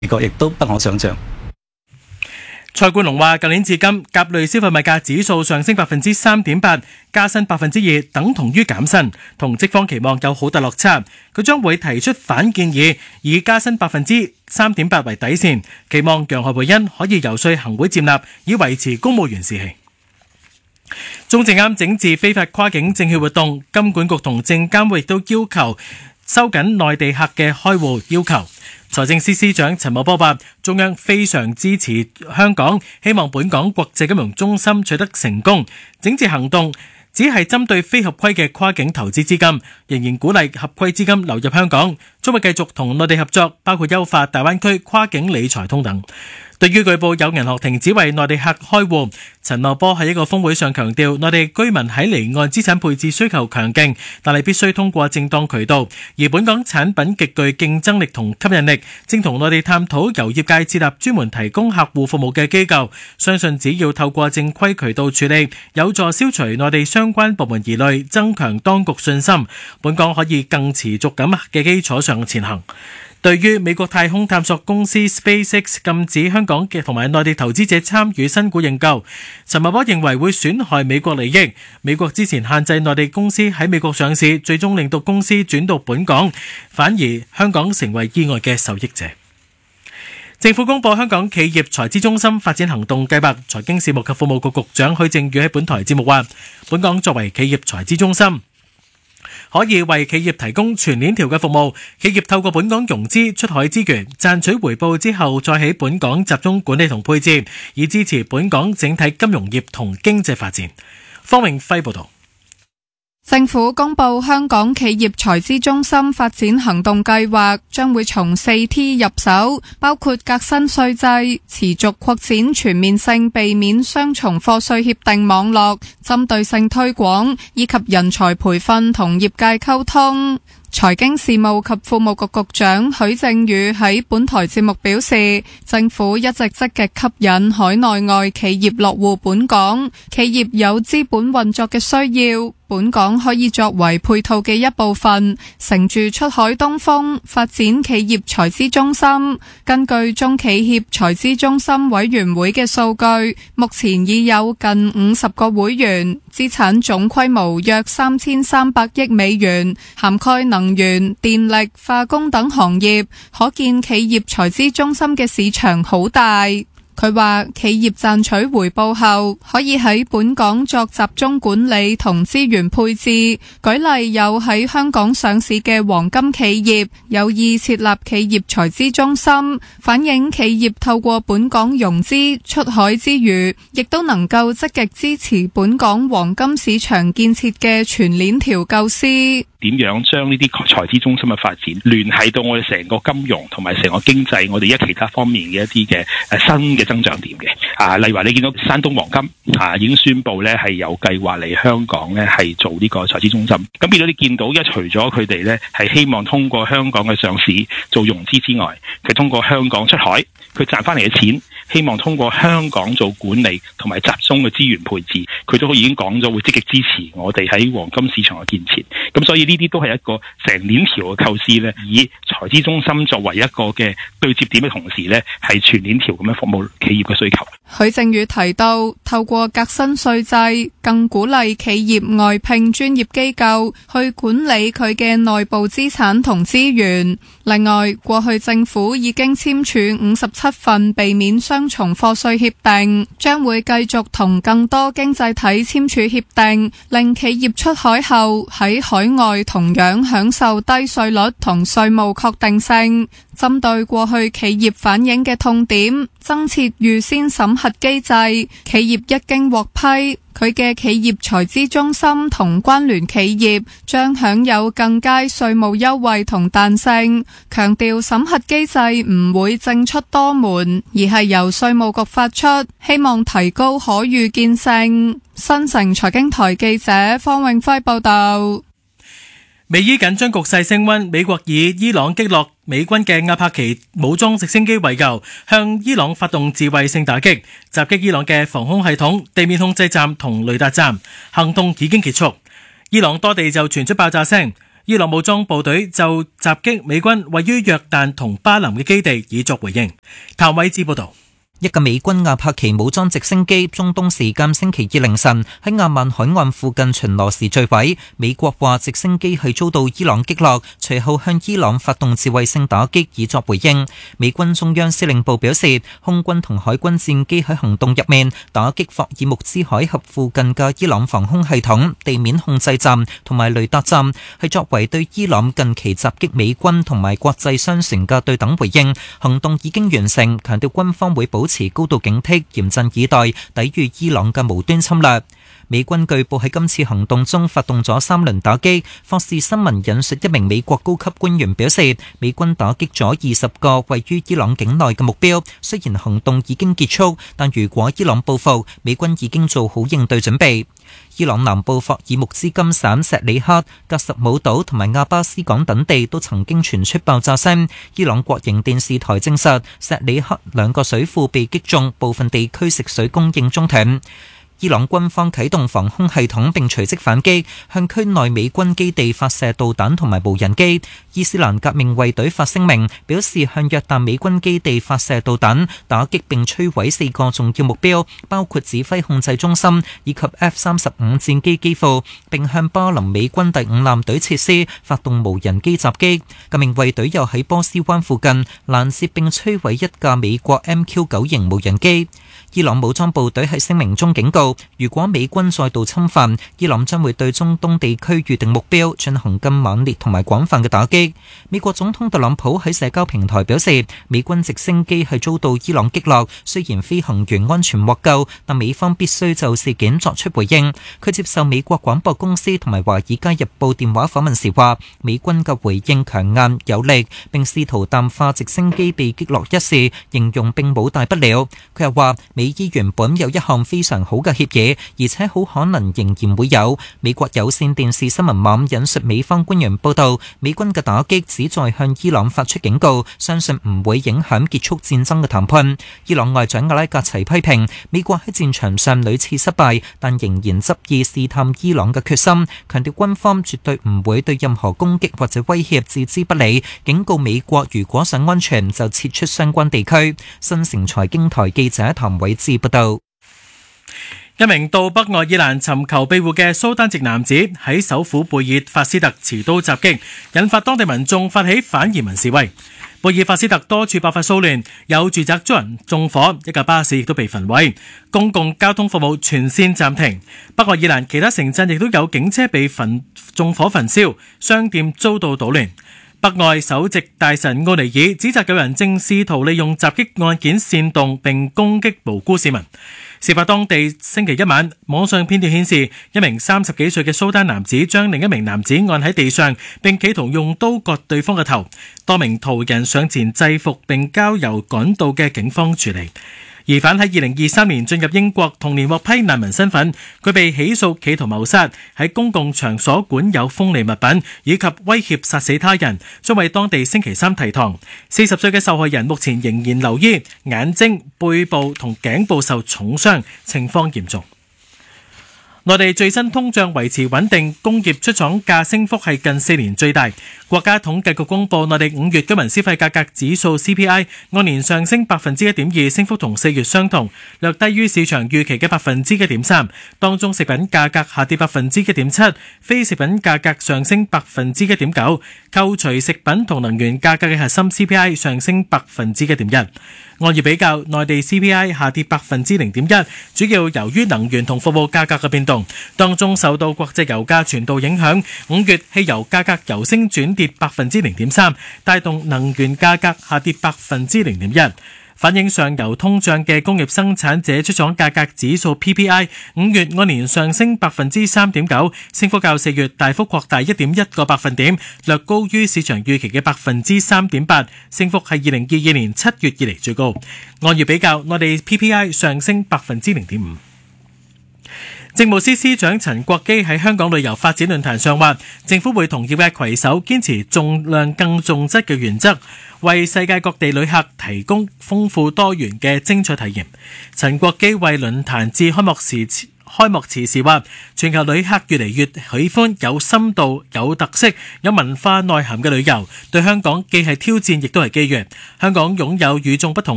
美國亦都不可想象。 蔡冠龍話：舊年至今，甲類消費物價指數上升3.8%，加薪2%等同於減薪，同職方期望有好大落差。佢將會提出反建議，以加薪3.8%為底線，期望楊何蓓茵可以游說行會接納，以維持公務員士氣。中證監整治非法跨境證券活動，金管局同證監會亦都要求收緊內地客嘅開戶要求。財政司司長陳茂波話：中央非常支持香港，希望本港國際金融中心取得成功。整治行動只係針對非合規嘅跨境投資資金，仍然鼓勵合規資金流入香港，將會繼續同內地合作，包括優化大灣區跨境理財通等。對於據報有銀行停止為內地客開戶，陳茂波喺一個峰會上強調，內地居民喺離岸資產配置需求強勁，但係必須通過正當渠道。而本港產品極具競爭力同吸引力，正同內地探討由業界設立專門提供客戶服務嘅機構，相信只要透過正規渠道處理，有助消除內地相關部門疑慮，增強當局信心，本港可以更持續咁嘅基礎上前行。對於美國太空探索公司 SpaceX 禁止香港嘅同埋內地投資者參與新股認購，陳茂波認為會損害美國利益。美國之前限制內地公司喺美國上市，最終令到公司轉到本港，反而香港成為意外嘅受益者。政府公布香港企業財資中心發展行動計劃，財經事務及庫務局局長許正宇喺本台節目話：本港作為企業財資中心，可以為企業提供全鏈條嘅服務，企業透過本港融資出海資源，賺取回報之後再喺本港集中管理同配置，以支持本港整體金融業同經濟發展。方永輝報導。 政府公布香港企業財資中心發展行動計劃，將會從4T 入手，包括革新稅制、持續擴展全面性避免雙重課稅協定網絡、針對性推廣以及人才培訓同業界溝通。財經事務及庫務局局長許正宇喺本台節目表示，政府一直積極吸引海內外企業落戶本港，企業有資本運作嘅需要，本港可以作為配套嘅一部分，乘住出海東風，發展企業財資中心。根據中企業財資中心委員會嘅數據，目前已有近50個會員，資產總規模約3300億美元，涵蓋能源、電力、化工等行業，可見企業財資中心嘅市場好大。佢話企業賺取回報後，可以喺本港作集中管理同資源配置。舉例有喺香港上市嘅黃金企業有意設立企業財資中心，反映企業透過本港融資出海之餘，亦都能夠積極支持本港黃金市場建設嘅全鏈條構思。 點樣將呢啲財資中心嘅發展聯繫到我哋成個金融同埋成個經濟，我哋其他方面嘅一啲嘅新嘅增長點嘅例如話你見到山東黃金已經宣布咧係有計劃嚟香港咧係做呢個財資中心，咁變咗你見到除咗佢哋咧係希望通過香港嘅上市做融資之外，佢通過香港出海，佢賺翻嚟嘅錢，希望通過香港做管理同埋集中嘅資源配置，佢都已經講咗會積極支持我哋喺黃金市場嘅建設。咁所以呢啲都係一個成鏈條嘅構思咧，以財資中心作為一個嘅對接點嘅同時咧，係全鏈條咁樣服務企業嘅需求。 許正宇提到，透過革新稅制，更鼓勵企業外聘專業機構去管理佢嘅內部資產同資源。另外，過去政府已經簽署57份避免雙重課稅協定，將會繼續同更多經濟體簽署協定，令企業出海後喺海外同樣享受低稅率同稅務確定性。針對過去企業反映嘅痛點，增設預先審核機制，企業一經獲批，佢嘅企業財資中心同關聯企業將享有更佳稅務優惠同彈性。強調審核機制唔會政出多門，而係由稅務局發出，希望提高可預見性。新城財經台記者方永輝報道。 美伊緊張局勢升溫，美國以伊朗擊落美軍嘅阿帕奇武裝直升機為由，向伊朗發動自衛性打擊，襲擊伊朗嘅防空系統、地面控制站同雷達站。行動已經結束。伊朗多地就傳出爆炸聲。 伊朗武裝部隊就襲擊美軍位於約旦同巴林嘅基地，以作回應。譚偉志報導。 一架美軍阿帕奇武裝直升機中東時間星期二凌晨喺亞曼海岸附近巡邏時墜毀，美國話直升機係遭到伊朗擊落，隨後向伊朗發動自衛性打擊以作回應。美軍中央司令部表示，空軍同海軍戰機喺行動入面打擊霍爾木茲海峽附近嘅伊朗防空系統、地面控制站同埋雷達站，係作為對伊朗近期襲擊美軍同埋國際商船嘅對等回應。行動已經完成，強調軍方會保持高度警惕，嚴陣以待，抵禦伊朗嘅無端侵略。美軍據報喺今次行動中發動咗3輪打擊。霍士新聞引述一名美國高級官員表示，美軍打擊咗20個位於伊朗境內嘅目標。雖然行動已經結束，但如果伊朗報復，美軍已經做好應對準備。伊朗南部霍爾木茲金省錫里克、格什姆島同埋亞巴斯港等地都曾經傳出爆炸聲。伊朗國營電視台證實，錫里克2個水庫被擊中，部分地區食水供應中斷。伊朗軍方啟動防空系統並隨即反擊，向區內美軍基地發射導彈同埋無人機。伊斯蘭革命衛隊發聲明表示，向約旦美軍基地發射導彈，打擊並摧毀4個重要目標，包括指揮控制中心以及 F-35戰機機庫，並向巴林美軍第5艦隊設施發動無人機襲擊。革命衛隊又喺波斯灣附近攔截並摧毀一架美國 MQ-9 型無人機。伊朗武裝部隊喺聲明中警告，如果美軍再度侵犯，伊朗將會對中東地區預定目標進行更猛烈同埋廣泛嘅打擊。美國總統特朗普喺社交平台表示，美軍直升機係遭到伊朗擊落，雖然飛行員安全獲救，但美方必須就事件作出回應。佢接受美國廣播公司同埋華爾街日報電話訪問時話，美軍嘅回應強硬有力，並試圖淡化直升機被擊落一事，形容並冇大不了。佢又話，美伊原本有一項非常好嘅協議，而且好可能仍然會有。美國有線電視新聞網引述美方官員報道，美軍嘅打擊旨在向伊朗發出警告，相信唔會影響結束戰爭嘅談判。伊朗外長阿拉格齊批評美國喺戰場上屢次失敗，但仍然執意試探伊朗嘅決心，強調軍方絕對唔會對任何攻擊或者威脅置之不理，警告美國如果想安全就撤出相關地區。新城財經台記者譚偉志報道。 一名到北愛爾蘭尋求庇護嘅蘇丹籍男子喺首府貝爾法斯特持刀襲擊，引發當地民眾發起反移民示威。貝爾法斯特多處爆發騷亂，有住宅遭人縱火，一架巴士亦都被焚毀，公共交通服務全線暫停。北愛爾蘭其他城鎮亦都有警車被縱火焚燒，商店遭到搗亂。北愛首席大臣奧尼爾指責有人正試圖利用襲擊案件煽動並攻擊無辜市民。事發當地星期一晚，網上片段顯示一名30幾歲嘅蘇丹男子將另一名男子按喺地上，並企圖用刀割對方嘅頭。多名途人上前制服並交由趕到嘅警方處理。疑犯喺2023年進入英國，同年獲批難民身份。佢被起訴企圖謀殺、喺公共場所管有鋒利物品以及威脅殺死他人，將為當地星期三提堂。40歲嘅受害人目前仍然留醫，眼睛、背部同頸部受重傷，情況嚴重。內地最新通脹維持穩定，工業出廠價升幅係近4年最大。國家統計局公佈內地5月居民消費價格指數 CPI 按年上升 1.2%， 升幅同4月相同，略低於市場預期嘅 1.3%。當中食品價格下跌 1.7%， 非食品價格上升 1.9%。扣除食品同能源價格嘅核心 CPI 上升 1.1%。按月比較，內地 CPI 下跌 0.1%， 主要由於能源同服務價格嘅變動，當中受到國際油價傳導影響，5月汽油價格由升轉跌 0.3%， 帶動能源價格下跌 0.1%。反映上游通脹嘅工業生產者出廠價格指數 PPI 5月按年上升 3.9%， 升幅較4月大幅擴大 1.1個百分點，略高於市場預期嘅 3.8%， 升幅係2022年7月以嚟最高。按月比較，內地 PPI 上升 0.5%。政務司司長陳國基喺香港旅遊發展論壇上話，政府會同業界攜手，堅持重量更重質嘅原則，為世界各地旅客提供豐富多元嘅精彩體驗。陳國基為論壇致開幕開幕詞時話，全球旅客越嚟越喜歡有深度、有特色、有文化內涵嘅旅遊，對香港既係挑戰亦都係機遇。香港擁有與眾不同